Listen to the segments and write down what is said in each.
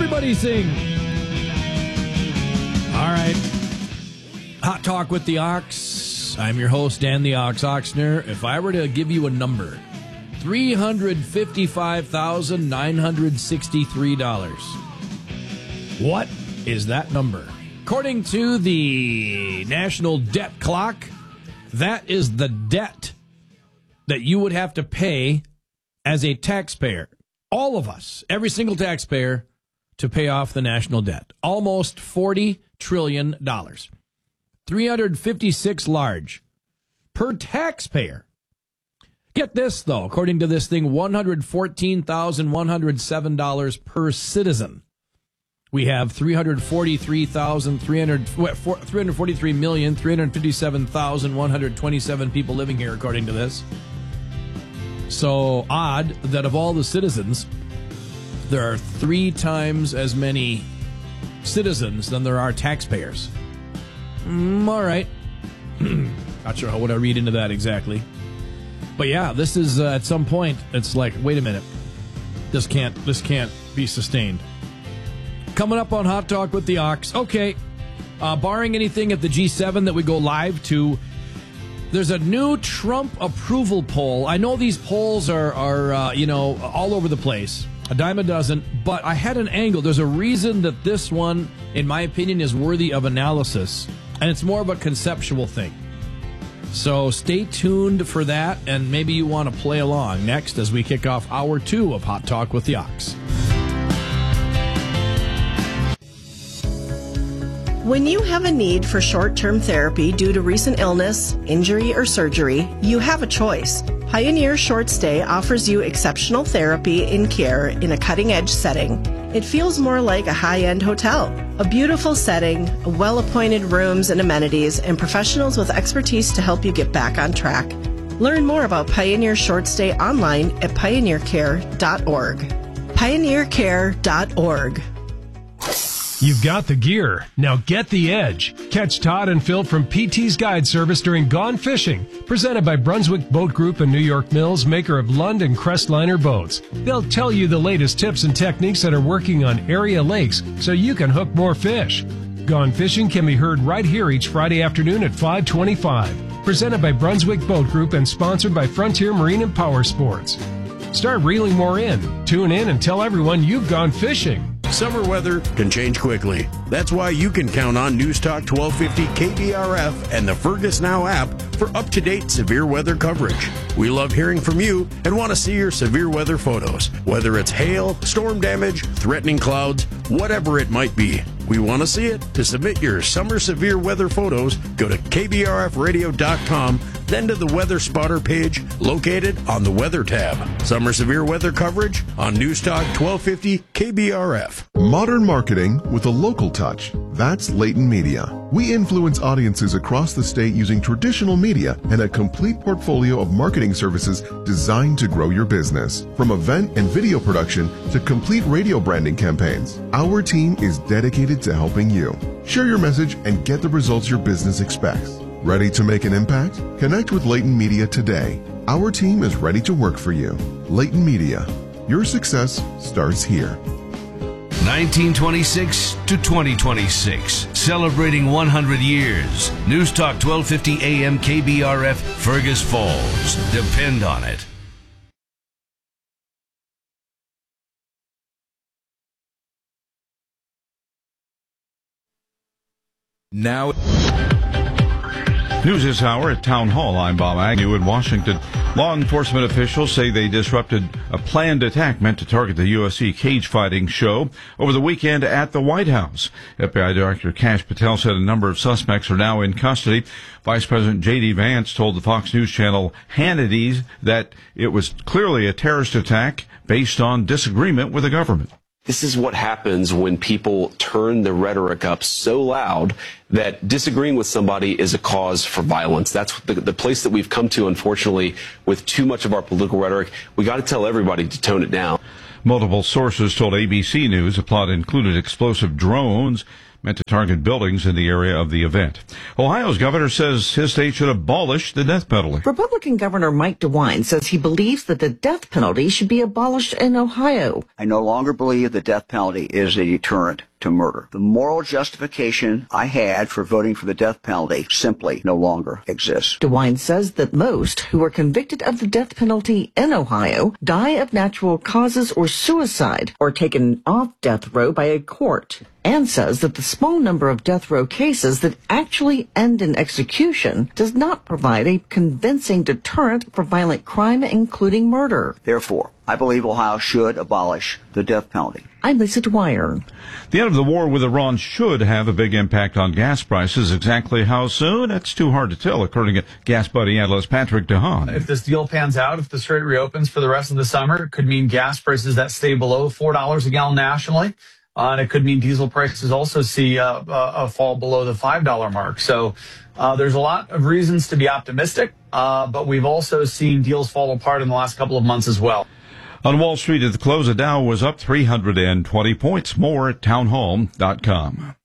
Everybody sing. All right. Hot Talk with the Ox. I'm your host, Dan the Ox Oxner. If I were to give you a number, $355,963. What is that number? According to the National Debt Clock, that is the debt that you would have to pay as a taxpayer. All of us, every single taxpayer, to pay off the national debt. Almost $40 trillion. 356 large per taxpayer. Get this, though. According to this thing, $114,107 per citizen. We have 343,357,127 people living here, according to this. So odd that of all the citizens, there are 3 times as many citizens than there are taxpayers. All right. Not sure how would I read into that exactly. But yeah, this is at some point, it's like, wait a minute. This can't be sustained. Coming up on Hot Talk with the Ox. Okay, barring anything at the G7 that we go live to, there's a new Trump approval poll. I know these polls are all over the place, a dime a dozen, but I had an angle. There's a reason that this one, in my opinion, is worthy of analysis, and it's more of a conceptual thing. So stay tuned for that, and maybe you want to play along next as we kick off Hour 2 of Hot Talk with the Ox. When you have a need for short-term therapy due to recent illness, injury, or surgery, you have a choice. Pioneer Short Stay offers you exceptional therapy and care in a cutting-edge setting. It feels more like a high-end hotel. A beautiful setting, well-appointed rooms and amenities, and professionals with expertise to help you get back on track. Learn more about Pioneer Short Stay online at pioneercare.org. Pioneercare.org. You've got the gear. Now get the edge. Catch Todd and Phil from PT's Guide Service during Gone Fishing, presented by Brunswick Boat Group and New York Mills, maker of Lund and Crestliner boats. They'll tell you the latest tips and techniques that are working on area lakes so you can hook more fish. Gone Fishing can be heard right here each Friday afternoon at 5:25. Presented by Brunswick Boat Group and sponsored by Frontier Marine and Power Sports. Start reeling more in. Tune in and tell everyone you've gone fishing. Summer weather can change quickly. That's why you can count on News Talk 1250 KBRF and the Fergus Now app for up-to-date severe weather coverage. We love hearing from you and want to see your severe weather photos. Whether it's hail, storm damage, threatening clouds, whatever it might be. We want to see it. To submit your summer severe weather photos, go to kbrfradio.com, then to the Weather Spotter page located on the Weather tab. Summer severe weather coverage on News Talk 1250 KBRF. Modern marketing with a local touch. That's Leighton Media. We influence audiences across the state using traditional media and a complete portfolio of marketing services designed to grow your business. From event and video production to complete radio branding campaigns, our team is dedicated to helping you. Share your message and get the results your business expects. Ready to make an impact? Connect with Leighton Media today. Our team is ready to work for you. Leighton Media. Your success starts here. 1926 to 2026, celebrating 100 years. News Talk 1250 AM KBRF, Fergus Falls. Depend on it. Now, news this hour at Town Hall. I'm Bob Agnew in Washington. Law enforcement officials say they disrupted a planned attack meant to target the UFC cage fighting show over the weekend at the White House. FBI Director Kash Patel said a number of suspects are now in custody. Vice President J.D. Vance told the Fox News channel Hannity that it was clearly a terrorist attack based on disagreement with the government. This is what happens when people turn the rhetoric up so loud that disagreeing with somebody is a cause for violence. That's the place that we've come to, unfortunately, with too much of our political rhetoric. We got to tell everybody to tone it down. Multiple sources told ABC News the plot included explosive drones meant to target buildings in the area of the event. Ohio's governor says his state should abolish the death penalty. Republican Governor Mike DeWine says he believes that the death penalty should be abolished in Ohio. I no longer believe the death penalty is a deterrent to murder. The moral justification I had for voting for the death penalty simply no longer exists. DeWine says that most who are convicted of the death penalty in Ohio die of natural causes or suicide or taken off death row by a court, and says that the small number of death row cases that actually end in execution does not provide a convincing deterrent for violent crime, including murder. Therefore, I believe Ohio should abolish the death penalty. I'm Lisa Dwyer. The end of the war with Iran should have a big impact on gas prices. Exactly how soon? It's too hard to tell, according to gas buddy analyst Patrick DeHaan. If this deal pans out, if the strait reopens for the rest of the summer, it could mean gas prices that stay below $4 a gallon nationally. And it could mean diesel prices also see a fall below the $5 mark. So there's a lot of reasons to be optimistic, but we've also seen deals fall apart in the last couple of months as well. On Wall Street at the close, the Dow was up 320 points. More at townhall.com.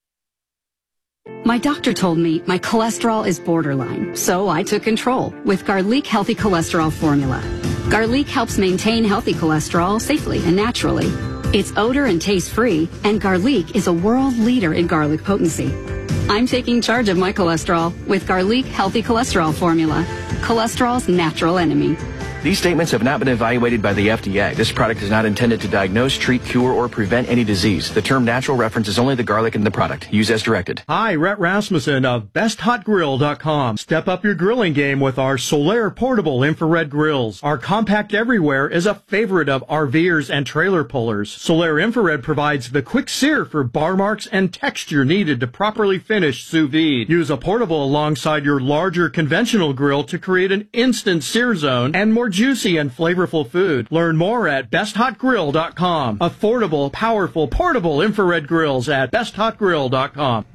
My doctor told me my cholesterol is borderline, so I took control with Garlic Healthy Cholesterol Formula. Garlic helps maintain healthy cholesterol safely and naturally. It's odor and taste free, and Garlic is a world leader in garlic potency. I'm taking charge of my cholesterol with Garlic Healthy Cholesterol Formula, cholesterol's natural enemy. These statements have not been evaluated by the FDA. This product is not intended to diagnose, treat, cure, or prevent any disease. The term natural references only the garlic in the product. Use as directed. Hi, Rhett Rasmussen of BestHotGrill.com. Step up your grilling game with our Solaire portable infrared grills. Our compact everywhere is a favorite of RVers and trailer pullers. Solaire infrared provides the quick sear for bar marks and texture needed to properly finish sous vide. Use a portable alongside your larger conventional grill to create an instant sear zone and more juicy and flavorful food. Learn more at BestHotGrill.com. Affordable, powerful, portable infrared grills at BestHotGrill.com.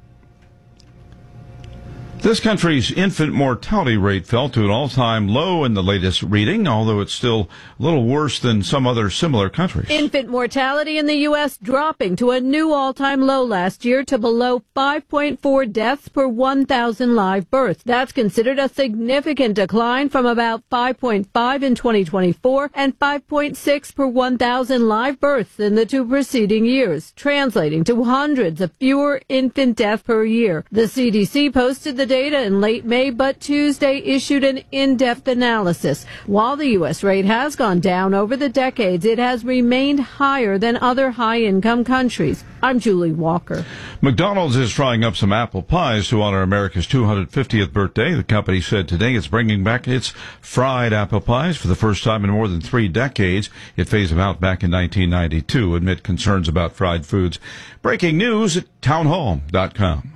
This country's infant mortality rate fell to an all-time low in the latest reading, although it's still a little worse than some other similar countries. Infant mortality in the U.S. dropping to a new all-time low last year to below 5.4 deaths per 1,000 live births. That's considered a significant decline from about 5.5 in 2024 and 5.6 per 1,000 live births in the two preceding years, translating to hundreds of fewer infant deaths per year. The CDC posted the data in late May, but Tuesday issued an in-depth analysis. While the U.S. rate has gone down over the decades, it has remained higher than other high-income countries. I'm Julie Walker. McDonald's is frying up some apple pies to honor America's 250th birthday. The company said today it's bringing back its fried apple pies for the first time in more than 3 decades. It phased them out back in 1992 amid concerns about fried foods. Breaking news at townhall.com.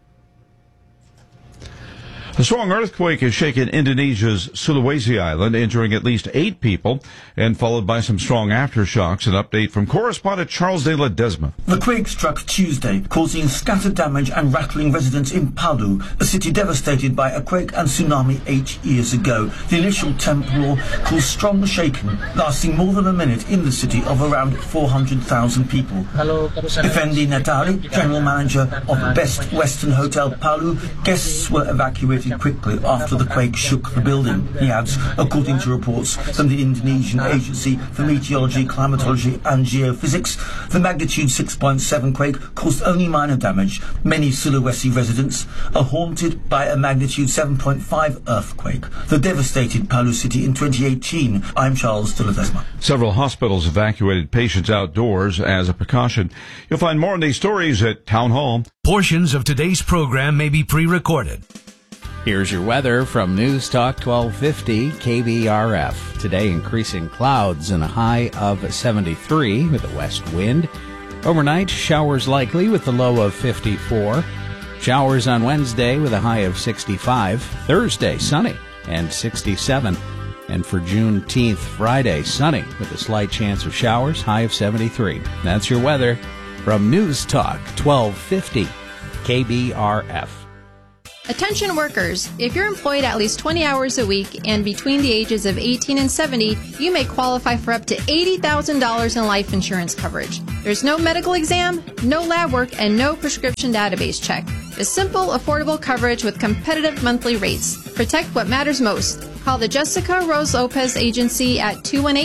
A strong earthquake has shaken Indonesia's Sulawesi Island, injuring at least 8 people, and followed by some strong aftershocks. An update from correspondent Charles de Ledesma. The quake struck Tuesday, causing scattered damage and rattling residents in Palu, a city devastated by a quake and tsunami 8 years ago. The initial temporal caused strong shaking, lasting more than a minute in the city of around 400,000 people. Effendi Natali, general manager of Best Western Hotel Palu, guests were evacuated quickly after the quake shook the building. He adds, according to reports from the Indonesian Agency for Meteorology, Climatology and Geophysics, the magnitude 6.7 quake caused only minor damage. Many Sulawesi residents are haunted by a magnitude 7.5 earthquake that devastated Palu City in 2018. I'm Charles de Ledesma. Several hospitals evacuated patients outdoors as a precaution. You'll find more on these stories at Town Hall. Portions of today's program may be pre-recorded. Here's your weather from News Talk 1250 KBRF. Today, increasing clouds and a high of 73 with a west wind. Overnight, showers likely with a low of 54. Showers on Wednesday with a high of 65. Thursday, sunny and 67. And for Juneteenth, Friday, sunny with a slight chance of showers, high of 73. That's your weather from News Talk 1250 KBRF. Attention workers, if you're employed at least 20 hours a week and between the ages of 18 and 70, you may qualify for up to $80,000 in life insurance coverage. There's no medical exam, no lab work, and no prescription database check. It's simple, affordable coverage with competitive monthly rates. Protect what matters most. Call the Jessica Rose Lopez Agency at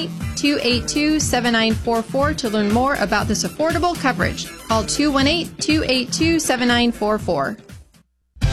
218-282-7944 to learn more about this affordable coverage. Call 218-282-7944.